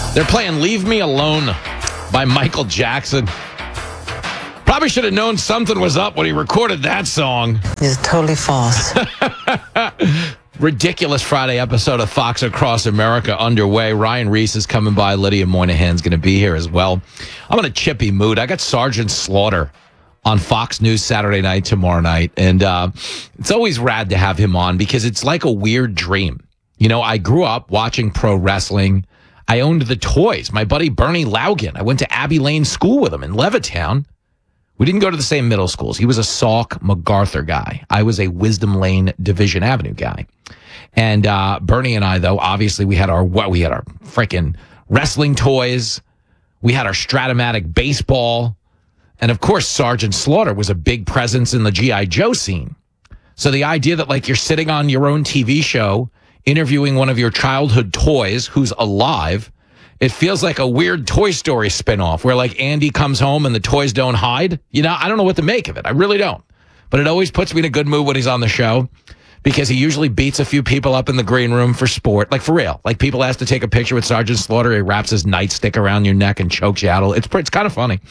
They're playing Leave Me Alone by Michael Jackson. Probably should have known something was up when he recorded that song. It's totally false. Ridiculous Friday episode of Fox Across America underway. Ryan Reese is coming by. Lydia Moynihan's going to be here as well. I'm in a chippy mood. I got Sergeant Slaughter on Fox News Saturday night tomorrow night. And it's always rad to have him on because it's like a weird dream. You know, I grew up watching pro wrestling. I owned the toys. My buddy Bernie Laugan, I went to Abbey Lane School with him in Levittown. We didn't go to the same middle schools. He was a Salk MacArthur guy. I was a Wisdom Lane Division Avenue guy. And Bernie and I, though, obviously we had our freaking wrestling toys. We had our Stratomatic baseball. And, of course, Sergeant Slaughter was a big presence in the G.I. Joe scene. So the idea that, like, you're sitting on your own TV show interviewing one of your childhood toys who's alive, it feels like a weird Toy Story spinoff where, like, Andy comes home and the toys don't hide. You know, I don't know what to make of it. I really don't. But it always puts me in a good mood when he's on the show because he usually beats a few people up in the green room for sport. Like, for real. Like, people ask to take a picture with Sergeant Slaughter. He wraps his nightstick around your neck and chokes you out. It's kind of funny.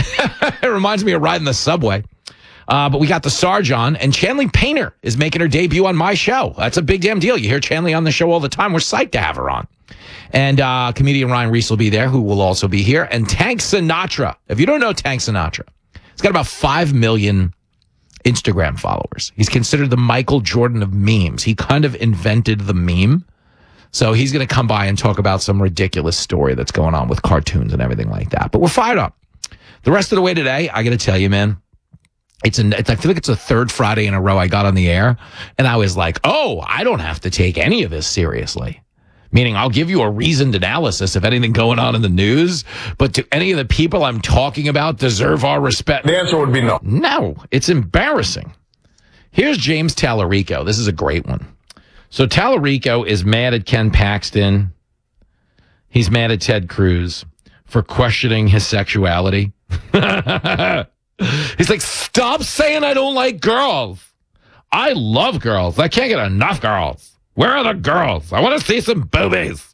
It reminds me of riding the subway. But we got the Sarge on, and Chanley Painter is making her debut on my show. That's a big damn deal. You hear Chanley on the show all the time. We're psyched to have her on. And comedian Ryan Reese will be there, who will also be here. And Tank Sinatra. If you don't know Tank Sinatra, he's got about 5 million Instagram followers. He's considered the Michael Jordan of memes. He kind of invented the meme. So he's going to come by and talk about some ridiculous story that's going on with cartoons and everything like that. But we're fired up. The rest of the way today, I got to tell you, man, I feel like it's the third Friday in a row I got on the air, and I was like, oh, I don't have to take any of this seriously. Meaning I'll give you a reasoned analysis of anything going on in the news, but do any of the people I'm talking about deserve our respect? The answer would be no. No, it's embarrassing. Here's James Tallarico. This is a great one. So Tallarico is mad at Ken Paxton. He's mad at Ted Cruz for questioning his sexuality. He's like, stop saying I don't like girls. I love girls. I can't get enough girls. Where are the girls? I want to see some boobies.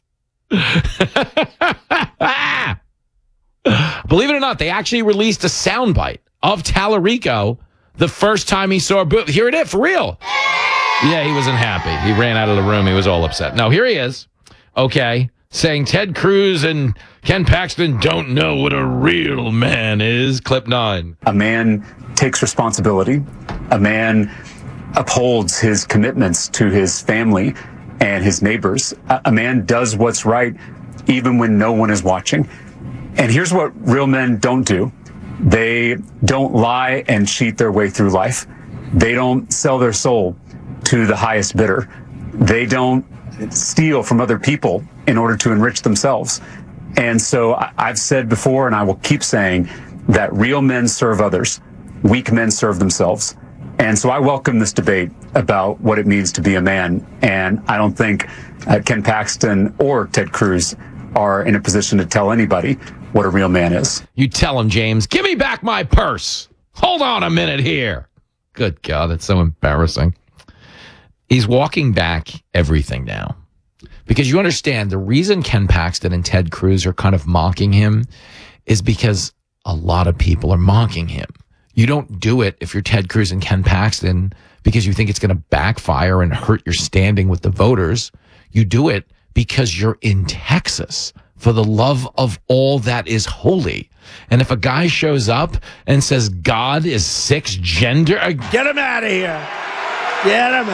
Believe it or not, they actually released a soundbite of Tallarico the first time he saw a boob. Here it is, for real. Yeah, he wasn't happy. He ran out of the room. He was all upset. No, here he is. Okay. Saying Ted Cruz and Ken Paxton don't know what a real man is. Clip 9. A man takes responsibility. A man upholds his commitments to his family and his neighbors. A man does what's right even when no one is watching. And here's what real men don't do. They don't lie and cheat their way through life. They don't sell their soul to the highest bidder. They don't steal from other people in order to enrich themselves. And so I've said before, and I will keep saying, that real men serve others. Weak men serve themselves. And so I welcome this debate about what it means to be a man. And I don't think Ken Paxton or Ted Cruz are in a position to tell anybody what a real man is. You tell him, James, give me back my purse. Hold on a minute here. Good God, that's so embarrassing. He's walking back everything now. Because you understand, the reason Ken Paxton and Ted Cruz are kind of mocking him is because a lot of people are mocking him. You don't do it if you're Ted Cruz and Ken Paxton because you think it's going to backfire and hurt your standing with the voters. You do it because you're in Texas for the love of all that is holy. And if a guy shows up and says God is 6 gender, get him out of here. Get him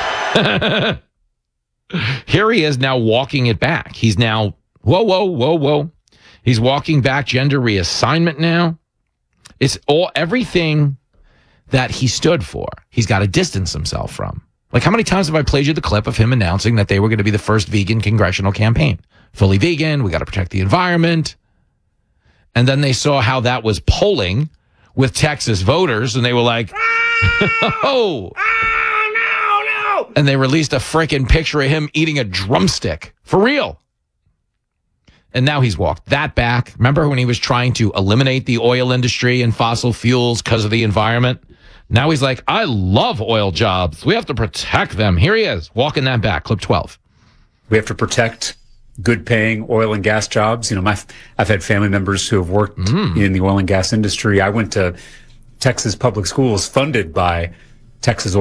out. Here he is now walking it back. He's now, whoa. He's walking back gender reassignment now. It's everything that he stood for. He's got to distance himself from. Like, how many times have I played you the clip of him announcing that they were going to be the first vegan congressional campaign? Fully vegan. We got to protect the environment. And then they saw how that was polling with Texas voters, and they were like, oh. No. And they released a freaking picture of him eating a drumstick. For real. And now he's walked that back. Remember when he was trying to eliminate the oil industry and fossil fuels because of the environment? Now he's like, I love oil jobs. We have to protect them. Here he is, walking that back. Clip 12. We have to protect good paying oil and gas jobs. You know, I've had family members who have worked in the oil and gas industry. I went to Texas public schools funded by Texas